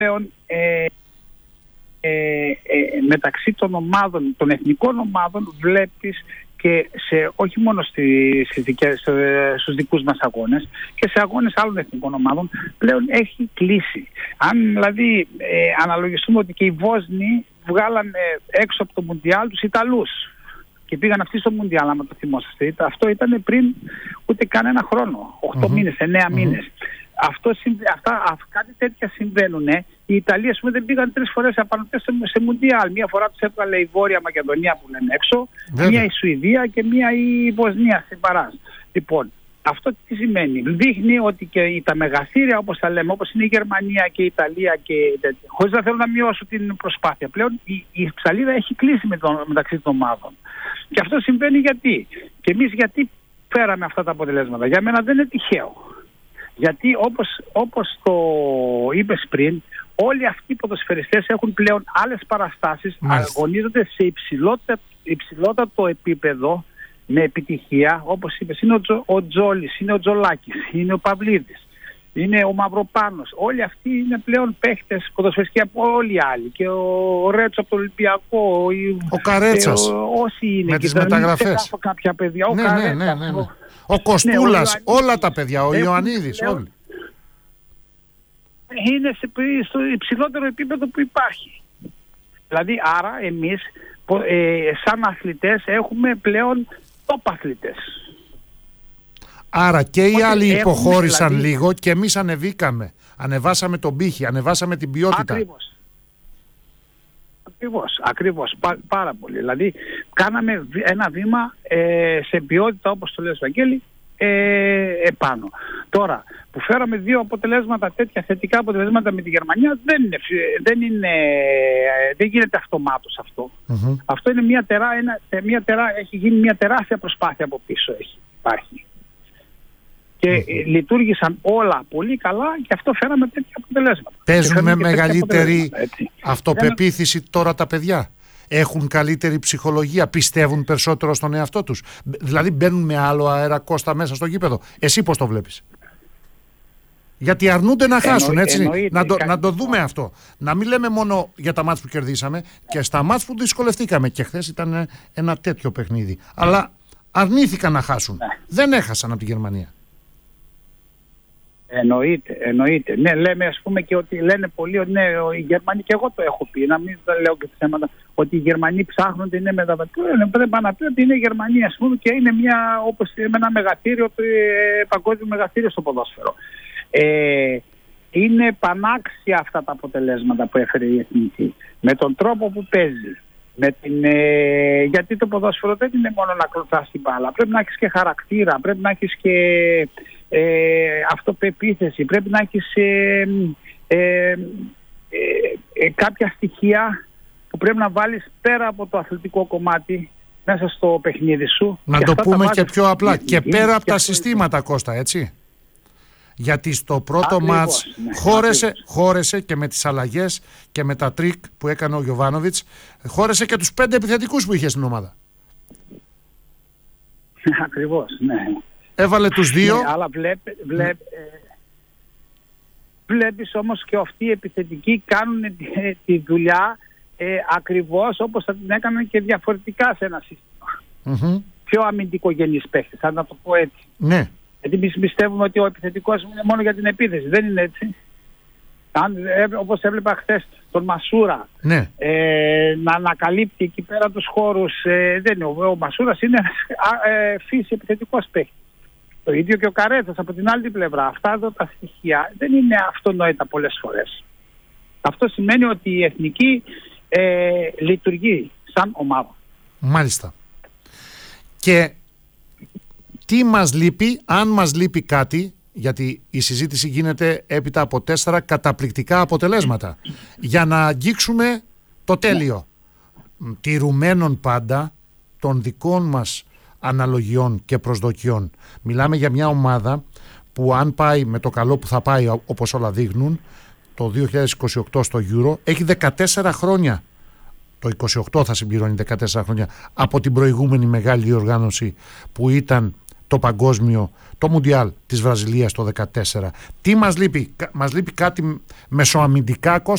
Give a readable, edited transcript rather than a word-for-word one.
πλέον μεταξύ των ομάδων, των εθνικών ομάδων, βλέπεις και όχι μόνο στους δικούς μας αγώνες και σε αγώνες άλλων εθνικών ομάδων πλέον έχει κλείσει. Αν δηλαδή αναλογιστούμε ότι και οι Βόσνοι βγάλανε έξω από το Μουντιάλ τους Ιταλούς και πήγαν αυτοί στο Μουντιάλ, άμα το θυμόσαστε. Αυτό ήταν πριν ούτε καν ένα χρόνο, 8 μήνες, 9 μήνες. Κάτι τέτοια συμβαίνουν. Οι Ιταλοί, ας πούμε, δεν πήγαν 3 φορές απανωτές σε Μουντιάλ. Μία φορά τους έβγαλε η Βόρεια Μακεδονία που λένε έξω, μία η Σουηδία και μία η Βοσνία στην Παράς. Λοιπόν, αυτό τι σημαίνει? Δείχνει ότι και τα μεγαθύρια, όπως τα λέμε, όπως είναι η Γερμανία και η Ιταλία και τέτοια, χωρίς να θέλω να μειώσω την προσπάθεια, πλέον η ψαλίδα έχει κλείσει μεταξύ των ομάδων. Και αυτό συμβαίνει γιατί? Και εμείς γιατί φέραμε αυτά τα αποτελέσματα? Για μένα δεν είναι τυχαίο. Γιατί όπως το είπες πριν, όλοι αυτοί οι ποδοσφαιριστές έχουν πλέον άλλες παραστάσεις, αγωνίζονται σε υψηλότατο επίπεδο με επιτυχία. Όπως είπες, είναι ο Τζόλης, είναι ο Τζολάκης, είναι ο Παυλίδης, είναι ο Μαυροπάνος. Όλοι αυτοί είναι πλέον παίχτες ποδοσφαιριστικοί από όλοι οι άλλοι. Και ο Ρέτσο από το Ολυμπιακό, ο Καρέτσας, όσοι είναι με τις μεταγραφές. Κάποια παιδιά, ο Κοστούλας, όλα τα παιδιά, ο Ιωαννίδης, όλοι. Είναι στο υψηλότερο επίπεδο που υπάρχει. Δηλαδή, άρα εμείς σαν αθλητές έχουμε πλέον top αθλητές. Άρα και οι άλλοι υποχώρησαν δηλαδή λίγο και εμείς ανεβήκαμε. Ανεβάσαμε τον πύχη, ανεβάσαμε την ποιότητα. Ακριβώς. Πάρα πολύ. Δηλαδή, κάναμε ένα βήμα σε ποιότητα, όπως το λέει ο Βαγγέλη, επάνω. Τώρα, που φέραμε 2 αποτελέσματα, τέτοια θετικά αποτελέσματα με τη Γερμανία, δεν γίνεται αυτομάτως αυτό. Αυτό είναι έχει γίνει μια τεράστια προσπάθεια από πίσω υπάρχει. Και λειτουργήσαν όλα πολύ καλά και αυτό φέραμε τέτοια αποτελέσματα. Παίζουν με μεγαλύτερη αυτοπεποίθηση τώρα τα παιδιά. Έχουν καλύτερη ψυχολογία, πιστεύουν περισσότερο στον εαυτό τους. Δηλαδή μπαίνουν με άλλο αέρα, Κώστα, μέσα στο γήπεδο. Εσύ πώς το βλέπεις? Γιατί αρνούνται να χάσουν, έτσι. Να το δούμε αυτό. Να μην λέμε μόνο για τα μάτς που κερδίσαμε και στα μάτς που δυσκολευτήκαμε. Και χθες ήταν ένα τέτοιο παιχνίδι. Αλλά αρνήθηκαν να χάσουν. Δεν έχασαν από τη Γερμανία. Εννοείται. Ναι, λέμε, ας πούμε, και ότι λένε πολλοί ότι ναι, οι Γερμανοί, και εγώ το έχω πει, να μην λέω και θέματα, ότι οι Γερμανοί ψάχνονται, είναι μεταβατικοί. Πρέπει να πει ότι είναι η Γερμανία, ας πούμε, και είναι όπως ένα μεγαθύριο, παγκόσμιο μεγαθύριο στο ποδόσφαιρο. Είναι πανάξια αυτά τα αποτελέσματα που έφερε η εθνική. Με τον τρόπο που παίζει. Γιατί το ποδόσφαιρο δεν είναι μόνο να κλωτσάς την μπάλα. Πρέπει να έχεις και χαρακτήρα, πρέπει να έχεις και αυτοπεποίθηση, πρέπει να έχεις κάποια στοιχεία που πρέπει να βάλεις πέρα από το αθλητικό κομμάτι μέσα στο παιχνίδι σου. Να το πούμε και πιο απλά, και πέρα από τα συστήματα, Κώστα, έτσι. Γιατί στο πρώτο μάτς χώρεσε και με τις αλλαγές και με τα τρίκ που έκανε ο Γιοβάνοβιτς, χώρεσε και τους 5 επιθετικούς που είχε στην ομάδα. Ακριβώς, ναι. Έβαλε τους 2. Ναι, αλλά βλέπεις όμως και αυτοί οι επιθετικοί κάνουν τη δουλειά ακριβώς όπως θα την έκαναν και διαφορετικά σε ένα σύστημα. Πιο αμυντικογενείς παίχτες, θα να το πω έτσι. Ναι. Γιατί εμείς πιστεύουμε ότι ο επιθετικός είναι μόνο για την επίθεση. Δεν είναι έτσι. Όπως έβλεπα χθες τον Μασούρα, ναι, να ανακαλύπτει εκεί πέρα τους χώρους. Δεν είναι. Ο Μασούρας είναι φύση επιθετικός παίκτης. Το ίδιο και ο Καρέτσας από την άλλη πλευρά. Αυτά εδώ τα στοιχεία δεν είναι αυτονόητα πολλές φορές. Αυτό σημαίνει ότι η εθνική λειτουργεί σαν ομάδα. Μάλιστα. Και τι μας λείπει, αν μας λείπει κάτι, γιατί η συζήτηση γίνεται έπειτα από 4 καταπληκτικά αποτελέσματα, για να αγγίξουμε το τέλειο, τηρουμένων πάντα των δικών μας αναλογιών και προσδοκιών. Μιλάμε για μια ομάδα που, αν πάει με το καλό που θα πάει, όπως όλα δείχνουν, το 2028 στο Euro, έχει 14 χρόνια. Το 28 θα συμπληρώνει 14 χρόνια από την προηγούμενη μεγάλη διοργάνωση που ήταν το παγκόσμιο, το Μουντιάλ της Βραζιλίας το 2014. Τι μας λείπει? Μας λείπει κάτι μεσοαμυντικά, Κώστα?